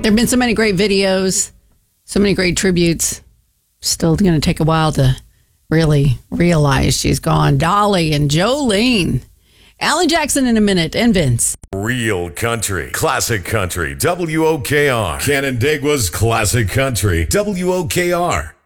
There have been so many great videos, so many great tributes. Still going to take a while to really realize she's gone. Dolly and Jolene. Alan Jackson in a minute, and Vince. Real country, classic country, WOKR. Canandaigua's classic country, WOKR.